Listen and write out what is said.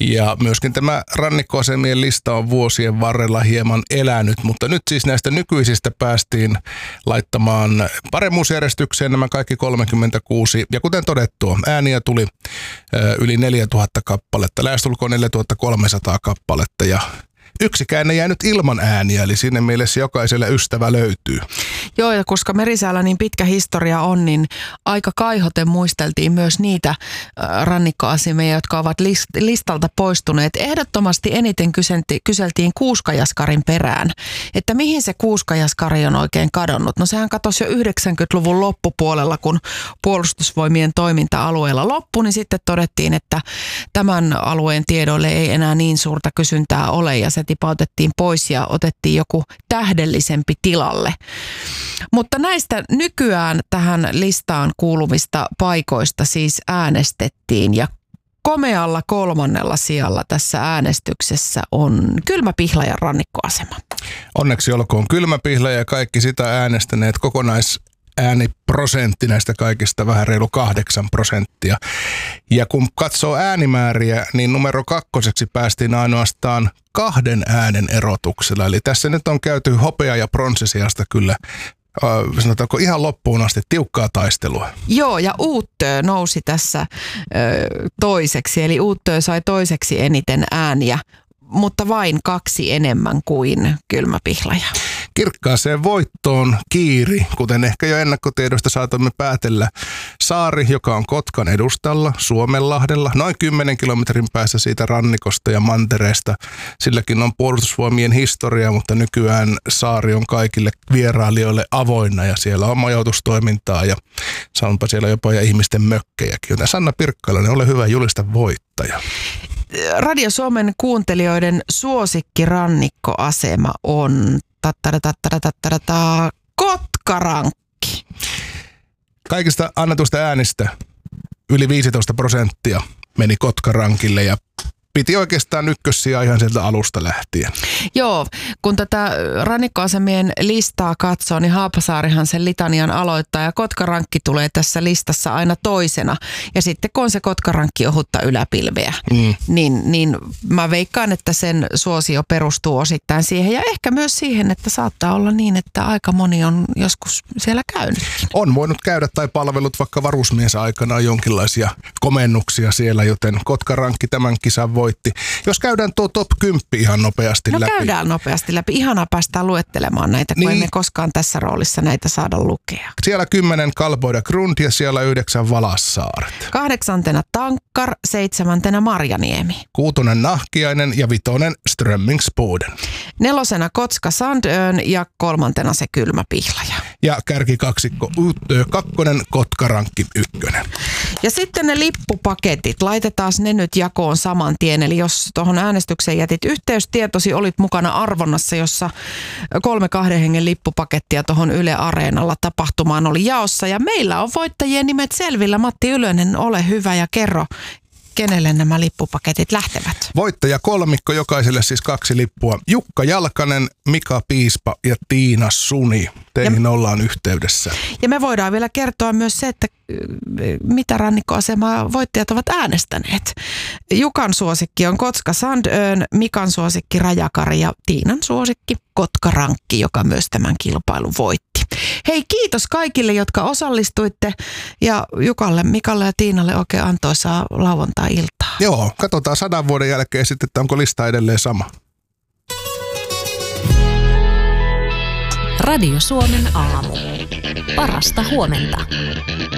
Ja myöskin tämä rannikkoasemien lista on vuosien varrella hieman elänyt, mutta nyt siis näistä nykyisistä päästiin laittamaan paremmuusjärjestykseen nämä kaikki 36. Ja kuten todettua, ääniä tuli yli 4000 kappaletta, lähestulkoon 4300 kappaletta ja yksikään ei jäänyt ilman ääniä, eli siinä mielessä jokaiselle ystävä löytyy. Joo, ja koska Merisäällä niin pitkä historia on, niin aika kaihoten muisteltiin myös niitä rannikkoasemia, jotka ovat listalta poistuneet. Ehdottomasti eniten kyseltiin Kuuskajaskarin perään, että mihin se Kuuskajaskari on oikein kadonnut. No sehän katosi jo 90-luvun loppupuolella, kun puolustusvoimien toiminta-alueella loppui, niin sitten todettiin, että tämän alueen tiedoille ei enää niin suurta kysyntää ole, ja se tipautettiin pois ja otettiin joku tähdellisempi tilalle. Mutta näistä nykyään tähän listaan kuuluvista paikoista siis äänestettiin ja komealla 3. sijalla tässä äänestyksessä on Kylmä-Pihlajan rannikkoasema. Onneksi olkoon Kylmä-Pihlaja ja kaikki sitä äänestäneet ääniprosentti näistä kaikista vähän reilu 8%. Ja kun katsoo äänimääriä, niin numero 2 päästiin ainoastaan 2 äänen erotuksella. Eli tässä nyt on käyty hopea- ja pronssisijasta kyllä, sanotaanko ihan loppuun asti tiukkaa taistelua. Joo, ja Uuttöö nousi tässä toiseksi, eli Uuttöö sai toiseksi eniten ääniä, mutta vain 2 enemmän kuin Kylmä-Pihlaja. Kirkkaaseen voittoon kiiri, kuten ehkä jo ennakkotiedosta saatamme päätellä. Saari, joka on Kotkan edustalla Suomenlahdella, noin 10 kilometrin päässä siitä rannikosta ja mantereesta. Silläkin on puolustusvoimien historia, mutta nykyään saari on kaikille vierailijoille avoinna ja siellä on majoitustoimintaa ja saanpa siellä jopa ja ihmisten mökkejäkin. Joten Sanna Pirkkalainen, ole hyvä, julista voittaja. Radio Suomen kuuntelijoiden suosikkirannikkoasema on Kotkarankki. Kaikista annetusta äänistä yli 15% meni Kotkarankille ja piti oikeastaan ykkössijaa ihan sieltä alusta lähtien. Joo, kun tätä rannikkoasemien listaa katsoo, niin Haapasaarihan sen litanian aloittaa ja Kotkarankki tulee tässä listassa aina toisena. Ja sitten kun on se Kotkarankki ohutta yläpilveä, niin mä veikkaan, että sen suosio perustuu osittain siihen ja ehkä myös siihen, että saattaa olla niin, että aika moni on joskus siellä käynyt. On voinut käydä tai palvelut vaikka varusmies aikana jonkinlaisia komennuksia siellä, joten Kotkarankki tämän kisan voitti. Jos käydään tuo top 10 ihan nopeasti läpi. No käydään nopeasti läpi. Ihanaa päästään luettelemaan näitä, kun emme koskaan tässä roolissa näitä saada lukea. Siellä 10 Kalboida Grund ja siellä 9 Valassaaret. 8 Tankkar, 7 Marjaniemi. 6 Nahkiainen ja 5 Strömmingsboden. 4 Kotska Sandön ja 3 se Kylmä-Pihlaja. Ja kärkikaksikko Uuttöö 2, Kotkarankki 1. Ja sitten ne lippupaketit, laitetaan ne nyt jakoon saman tien. Eli jos tuohon äänestykseen jätit yhteystietosi, olit mukana arvonnassa, jossa 3 2 hengen lippupakettia tuohon Yle Areenalla tapahtumaan oli jaossa. Ja meillä on voittajien nimet selvillä. Matti Ylönen, ole hyvä ja kerro, kenelle nämä lippupaketit lähtevät. Voittaja kolmikko, jokaiselle siis 2 lippua. Jukka Jalkanen, Mika Piispa ja Tiina Suni. Teihin ollaan yhteydessä. Ja me voidaan vielä kertoa myös se, että mitä rannikkoasemaa voittajat ovat äänestäneet. Jukan suosikki on Kotska Sandön, Mikan suosikki Rajakari ja Tiinan suosikki Kotkarankki, joka myös tämän kilpailun voitti. Hei, kiitos kaikille, jotka osallistuitte ja Jukalle, Mikalle ja Tiinalle oikein antoisaa lauantai-iltaa. Joo, katsotaan 100 vuoden jälkeen sitten, että onko lista edelleen sama. Radio Suomen aamu. Parasta huomenta.